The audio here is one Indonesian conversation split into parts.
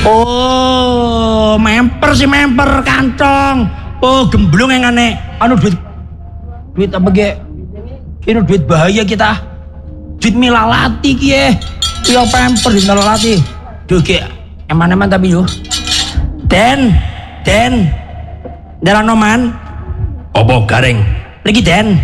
Oh, memper sih memper kantong. Oh, gemblung yang aneh. Anu duit apa ge? Ini duit bahaya kita. Duit milalati kie. Iya pemper duit milalati. Duh ge, eman-eman tapi yo. Den. Deranoman. Apa garing? Lagi Den.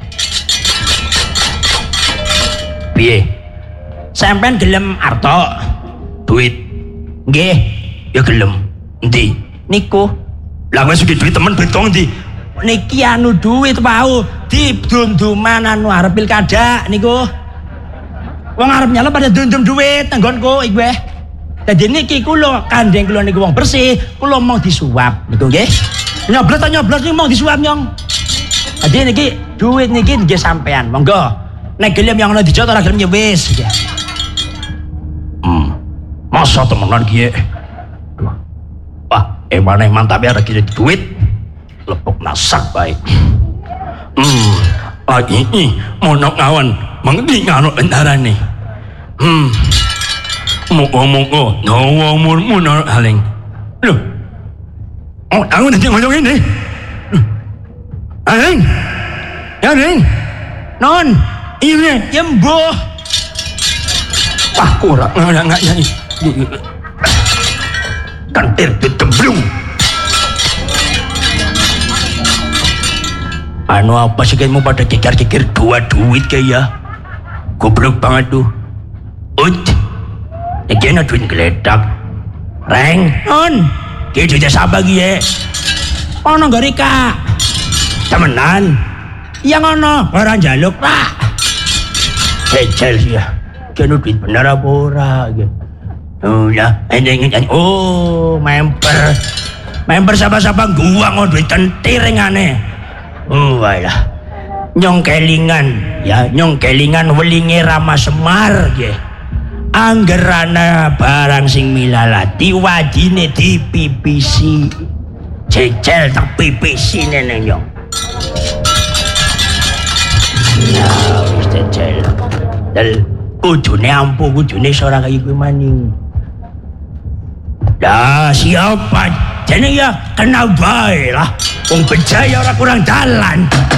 Piye? Sampean gelem arto duit. Nggih, ya gelem. Endi? Niku. Lah wis duit temen betong ndi? Niki anu duit wau didunduman anu arep pilkada niku. Wong arep nyalon pada dundum duit nanggonku iki wae. Dadi niki kula kandheng kula niku wong bersih, kula mau disuap niku nggih. Nyoblos iki mau disuap nyong. Dadi niki duit niki nggih sampean. Monggo. Nek gelem yang ana dijot ora gelem ya wis. Masa temenan ki. Wah, eman tapi ada kira duit. Lepok nasak baik. Ini monok ngawan mengerti ngano entarane. Moko nyawa murmun haling. Loh. Oh, aku nanti ngomong ini. Haling. Ya, Haling. Non, ini yembo. Wah, kurang enggak nyanyi. Kan terbit temblung. Anu apa sih kamu pada kikir-kikir dua duit kayak goblok banget tuh. Iki ana duit geledak. Reng, non. Ki duit sapa ki ye? Ono gak Rika? Temenan. Yang ono ora njaluk lah. Kecel ya. Kene duit bener apa ora gitu. Oh ya, oh member siapa-siapa gua mau duit tentireng aneh. Oh alah, nyong kelingan welinge Rama Semar ge. Anggerana barang sing milalati wajine dipipisi. Cecel tak pipisi nene nyong. Nah, wis cecel. Dal kudune ampuh kudune ora kaya kuwi maning. Dah siapa? Jeneng ya kenal bae lah. Wong bejaya ora kurang dalan.